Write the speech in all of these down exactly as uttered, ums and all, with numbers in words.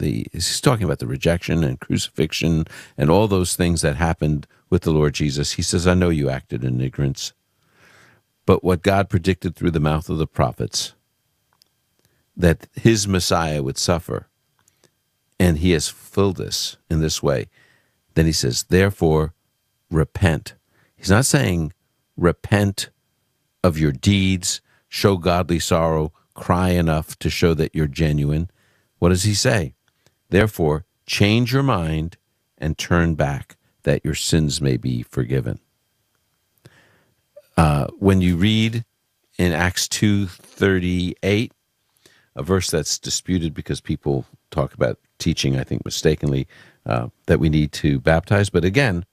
the he's talking about the rejection and crucifixion and all those things that happened with the Lord Jesus. He says, I know you acted in ignorance, but what God predicted through the mouth of the prophets, that his Messiah would suffer, and he has fulfilled this in this way. Then he says, therefore, repent. He's not saying repent of your deeds, show godly sorrow, cry enough to show that you're genuine. What does he say? Therefore, change your mind and turn back, that your sins may be forgiven. Uh, when you read in Acts two thirty-eight, a verse that's disputed because people talk about teaching, I think mistakenly, uh, that we need to baptize. But again,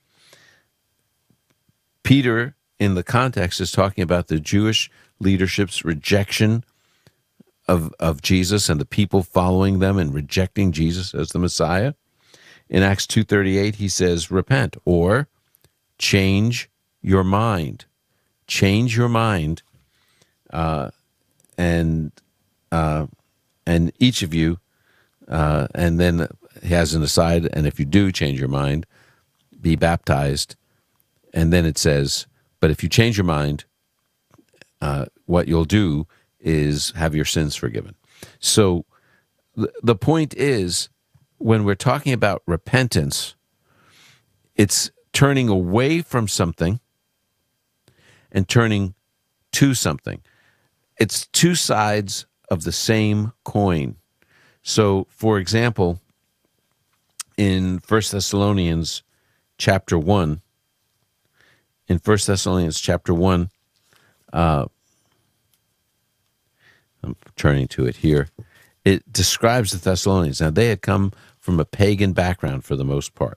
Peter, in the context, is talking about the Jewish leadership's rejection of, of Jesus and the people following them and rejecting Jesus as the Messiah. In Acts two thirty-eight, he says, repent, or change your mind. Change your mind, uh, and uh, and each of you, uh, and then he has an aside, and if you do change your mind, be baptized. And then it says, but if you change your mind, uh, what you'll do is have your sins forgiven. So th- the point is, when we're talking about repentance, it's turning away from something and turning to something. It's two sides of the same coin. So, for example, in First Thessalonians chapter one, in First Thessalonians chapter one, uh, I'm turning to it here, it describes the Thessalonians. Now, they had come from a pagan background for the most part,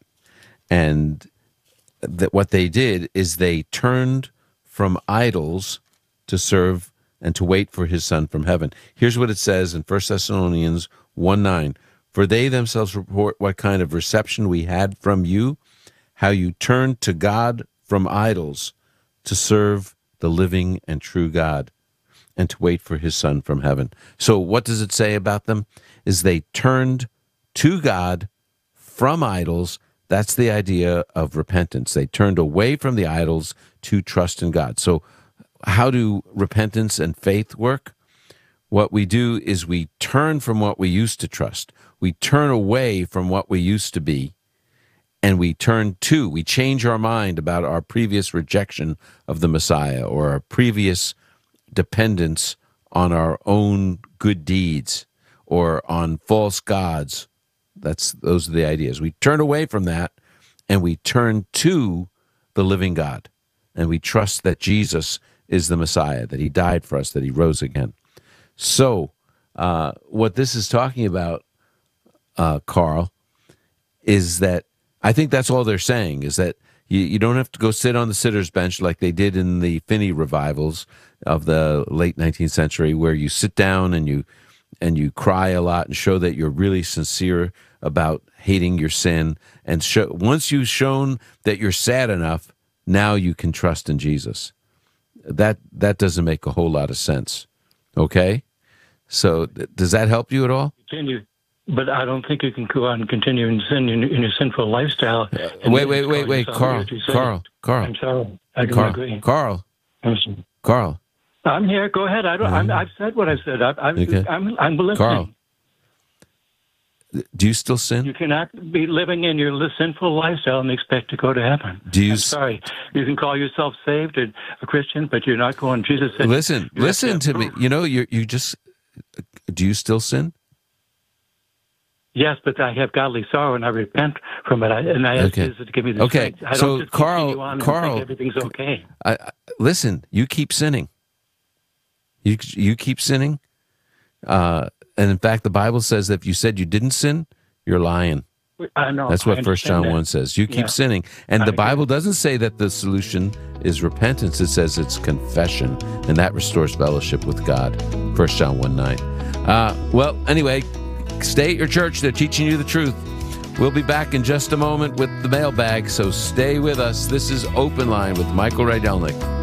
and that what they did is they turned from idols to serve and to wait for his Son from heaven. Here's what it says in First Thessalonians one nine. For they themselves report what kind of reception we had from you, how you turned to God from idols to serve the living and true God and to wait for his Son from heaven. So what does it say about them? Is they turned to God from idols. That's the idea of repentance. They turned away from the idols to trust in God. So how do repentance and faith work? What we do is we turn from what we used to trust. We turn away from what we used to be, and we turn to, we change our mind about our previous rejection of the Messiah or our previous dependence on our own good deeds or on false gods. That's those are the ideas. We turn away from that, and we turn to the living God, and we trust that Jesus is the Messiah, that he died for us, that he rose again. So uh, what this is talking about, uh, Carl, is that I think that's all they're saying, is that you, you don't have to go sit on the sitter's bench like they did in the Finney revivals of the late nineteenth century, where you sit down and you and you cry a lot and show that you're really sincere about hating your sin. And show, once you've shown that you're sad enough, now you can trust in Jesus. That that doesn't make a whole lot of sense. Okay? So th- does that help you at all? Continue. But I don't think you can go on and continue in sin in, in your sinful lifestyle. Uh, wait, wait, wait, wait, Carl, Carl, Carl. I'm sorry. I don't Carl, agree. Carl, I'm sorry. Carl. I'm here. Go ahead. I don't. I'm, I've said what I said. I, I'm, Okay. I'm. I'm listening. Carl, do you still sin? You cannot be living in your sinful lifestyle and expect to go to heaven. Do you? I'm sorry. You can call yourself saved and a Christian, but you're not going. Jesus said. Listen, listen to, to me. You know, you you just. Do you still sin? Yes, but I have godly sorrow and I repent from it. I, and I ask Okay. Jesus to give me the Okay. strength. I don't So, just Carl, continue on and Carl, think everything's okay. I, I, listen, you keep sinning. You you keep sinning, uh, and in fact, the Bible says that if you said you didn't sin, you're lying. I know. That's what First John one says. You keep Yeah. sinning, and I the agree. Bible doesn't say that the solution is repentance. It says it's confession, and that restores fellowship with God. First John one nine. Uh, well, anyway, stay at your church. They're teaching you the truth. We'll be back in just a moment with the mailbag, so stay with us. This is Open Line with Michael Rydelnik.